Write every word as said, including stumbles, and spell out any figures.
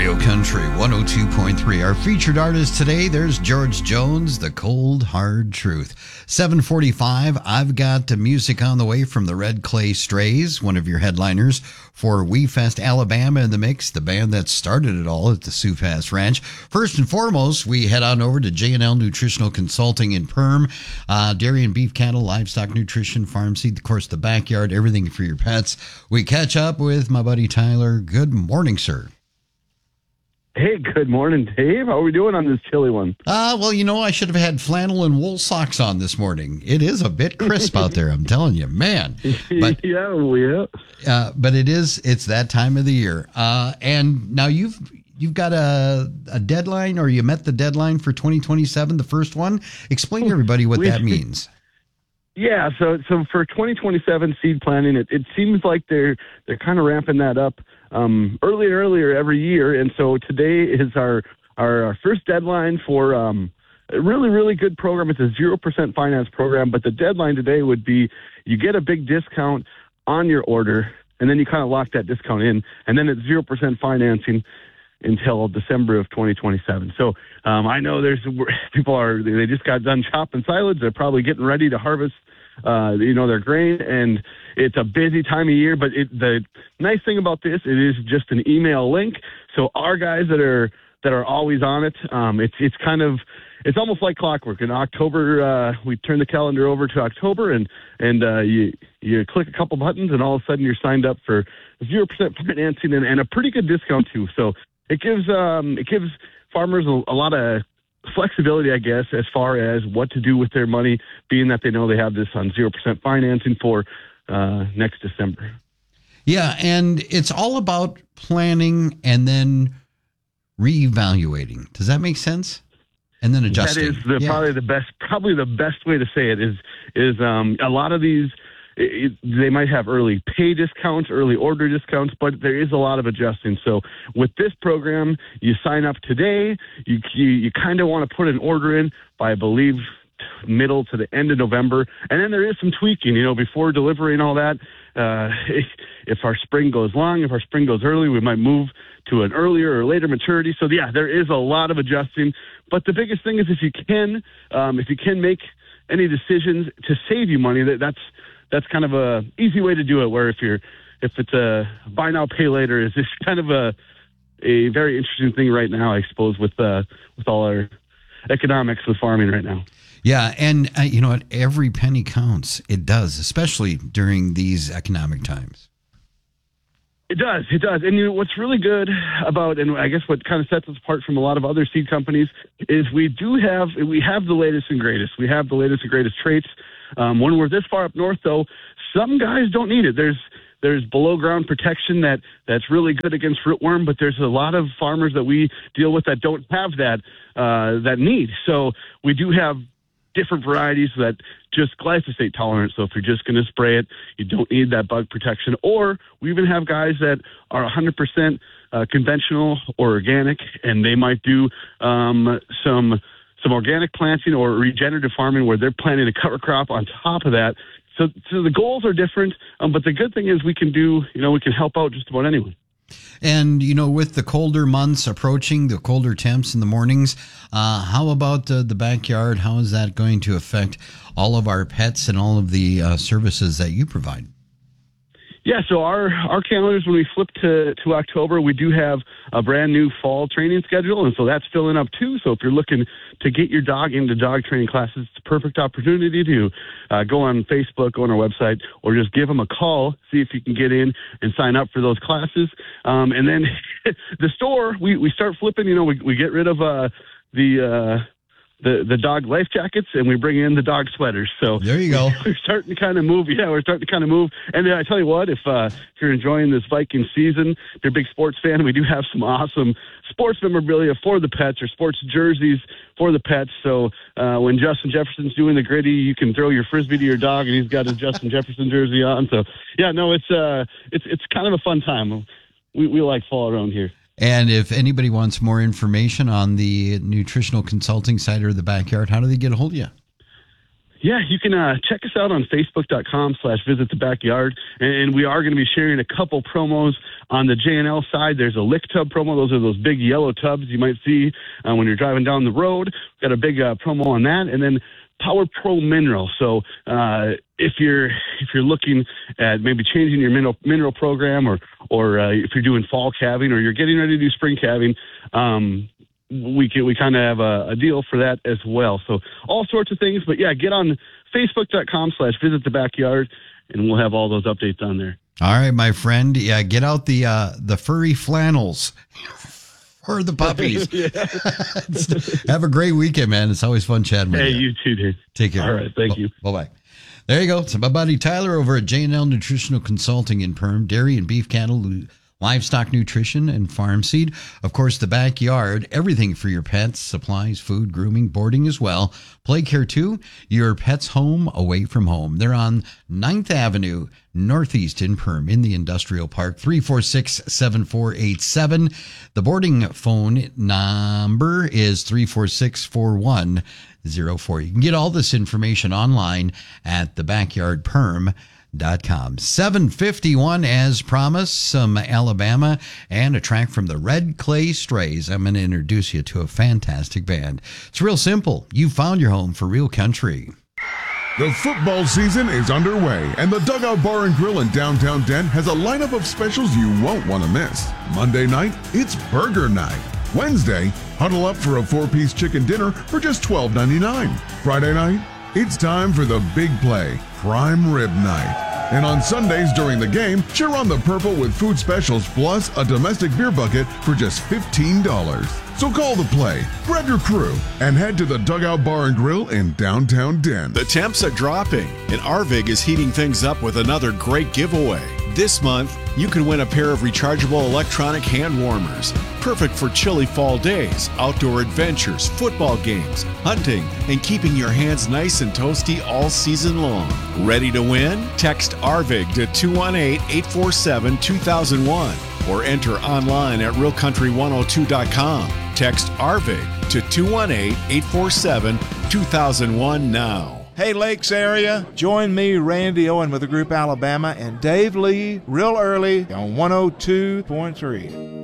Real Country one oh two point three. Our featured artist today, there's George Jones, The Cold Hard Truth. seven forty-five, I've got music on the way from the Red Clay Strays, one of your headliners for We Fest Alabama in the mix, the band that started it all at the Sioux Pass Ranch. First and foremost, we head on over to J and L Nutritional Consulting in Perm, uh, dairy and beef, cattle, livestock nutrition, farm seed, of course, the backyard, everything for your pets. We catch up with my buddy Tyler. Good morning, sir. Hey, good morning, Dave. How are we doing on this chilly one? Uh, well, you know, I should have had flannel and wool socks on this morning. It is a bit crisp out there, I'm telling you, man. But, yeah, yeah. Uh, but it is, it's that time of the year. Uh, and now you've you've got a, a deadline, or you met the deadline for twenty twenty-seven, the first one. Explain to everybody what that means. Yeah, so so for twenty twenty-seven seed planting, it, it seems like they're they're kind of ramping that up um, earlier and earlier every year. And so today is our our, our first deadline for um, a really, really good program. It's a zero percent finance program, but the deadline today would be you get a big discount on your order, and then you kind of lock that discount in, and then it's zero percent financing until December of twenty twenty-seven. So um, I know there's people are they just got done chopping silage. They're probably getting ready to harvest, uh, you know, their grain, and it's a busy time of year. But it, the nice thing about this, it is just an email link. So our guys that are that are always on it, um, it's it's kind of it's almost like clockwork. In October, uh, we turn the calendar over to October, and and uh, you you click a couple buttons, and all of a sudden you're signed up for zero percent financing and, and a pretty good discount too. So It gives um, it gives farmers a, a lot of flexibility, I guess, as far as what to do with their money, being that they know they have this on zero percent financing for uh, next December. Yeah, and it's all about planning and then reevaluating. Does that make sense? And then adjusting. That is the, yeah. probably the best probably the best way to say it is is um, a lot of these. It, they might have early pay discounts, early order discounts, but there is a lot of adjusting. So with this program, you sign up today, you you, you kind of want to put an order in by, I believe, middle to the end of November. And then there is some tweaking, you know, before delivery and all that. Uh, if, if our spring goes long, if our spring goes early, we might move to an earlier or later maturity. So, yeah, there is a lot of adjusting. But the biggest thing is if you can, um, if you can make any decisions to save you money, that that's That's kind of a easy way to do it. Where if you're, if it's a buy now pay later, is this kind of a a very interesting thing right now, I suppose, with uh, with all our economics with farming right now. Yeah, and uh, you know what? Every penny counts. It does, especially during these economic times. It does. It does. And you know, what's really good about, and I guess what kind of sets us apart from a lot of other seed companies, is we do have we have the latest and greatest. We have the latest and greatest traits. Um, when we're this far up north, though, some guys don't need it. There's there's below ground protection that that's really good against rootworm, but there's a lot of farmers that we deal with that don't have that uh, that need. So we do have different varieties that just glyphosate tolerant. So if you're just going to spray it, you don't need that bug protection. Or we even have guys that are one hundred percent uh, conventional or organic, and they might do um, some. some organic planting or regenerative farming where they're planting a cover crop on top of that. So, so the goals are different, um, but the good thing is we can do, you know, we can help out just about anyone. And, you know, with the colder months approaching, the colder temps in the mornings, uh, how about uh, the backyard? How is that going to affect all of our pets and all of the uh, services that you provide? Yeah, so our, our calendars, when we flip to, to October, we do have a brand new fall training schedule, and so that's filling up too. So if you're looking to get your dog into dog training classes, it's a perfect opportunity to uh, go on Facebook, go on our website, or just give them a call, see if you can get in and sign up for those classes. Um, and then the store, we, we start flipping, you know, we, we get rid of uh, the... Uh, the the dog life jackets, and we bring in the dog sweaters. So there you go. We're starting to kind of move. Yeah, we're starting to kind of move. And then I tell you what, if uh, if you're enjoying this Viking season, if you're a big sports fan, we do have some awesome sports memorabilia for the pets, or sports jerseys for the pets. So uh, when Justin Jefferson's doing the gritty, you can throw your frisbee to your dog, and he's got his Justin Jefferson jersey on. So yeah, no, it's uh, it's it's kind of a fun time. We we like fall around here. And if anybody wants more information on the nutritional consulting side or the backyard, how do they get a hold of you? Yeah, you can uh, check us out on Facebook.com slash Visit the Backyard. And we are going to be sharing a couple promos on the J and L side. There's a lick tub promo. Those are those big yellow tubs you might see uh, when you're driving down the road. Got a big uh, promo on that. And then Power Pro Mineral. So uh, if you're if you're looking at maybe changing your mineral mineral program, or or uh, if you're doing fall calving, or you're getting ready to do spring calving, um, we can, we kind of have a, a deal for that as well. So all sorts of things. But yeah, get on Facebook.com slash Visit the Backyard, and we'll have all those updates on there. All right, my friend. Yeah, get out the uh, the furry flannels. Or the puppies. Have a great weekend, man. It's always fun chatting with hey, you. Hey, you too, dude. Take care. All right, thank B- you. Bye-bye. There you go. It's my buddy Tyler over at J and L Nutritional Consulting in Perm, dairy and beef cattle, livestock nutrition, and farm seed. Of course, the backyard, everything for your pets, supplies, food, grooming, boarding as well. Play Care too, your pet's home away from home. They're on ninth Avenue, Northeast in Perm, in the Industrial Park, three four six, seven four eight seven. The boarding phone number is three four six, four one zero four. You can get all this information online at the backyard perm dot com. seven fifty-one as promised, some Alabama and a track from the Red Clay Strays. I'm going to introduce you to a fantastic band. It's real simple. You found your home for real country. The football season is underway, and the Dugout Bar and Grill in downtown Dent has a lineup of specials you won't want to miss. Monday night, it's burger night. Wednesday, huddle up for a four-piece chicken dinner for just twelve ninety-nine. Friday night, it's time for the big play, prime rib night. And on Sundays during the game, cheer on the purple with food specials plus a domestic beer bucket for just fifteen dollars. So call the play, grab your crew, and head to the Dugout Bar and Grill in downtown Dent. The temps are dropping, and Arvig is heating things up with another great giveaway. This month, you can win a pair of rechargeable electronic hand warmers. Perfect for chilly fall days, outdoor adventures, football games, hunting, and keeping your hands nice and toasty all season long. Ready to win? Text Arvig to two one eight, eight four seven, two thousand one or enter online at real country one oh two dot com. Text Arvig to two one eight, eight four seven, two thousand one now. Hey, Lakes area, join me, Randy Owen, with the group Alabama, and Dave Lee real early on one oh two point three.